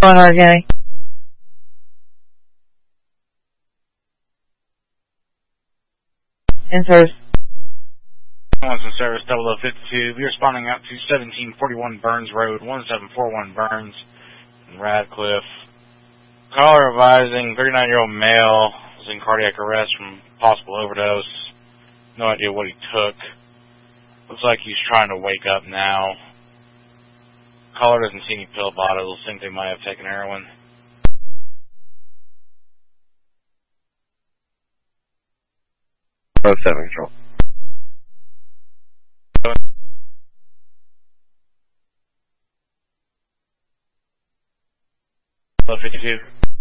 Hargay. In service. Once in service, 0052. Be responding out to 1741 Burns Road, 1741 Burns, in Radcliffe. Caller advising 39-year-old male was in cardiac arrest from possible overdose. No idea what he took. Looks like he's trying to wake up now. Caller doesn't see any pill bottles. Think they might have taken heroin. Oh, 7 control. 52.